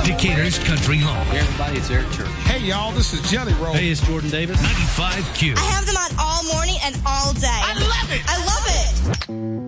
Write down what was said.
Decatur's Country Home. Hey, everybody, it's Eric Church. Hey, y'all, this is Jelly Roll. Hey, it's Jordan Davis. 95Q. I have them on all morning and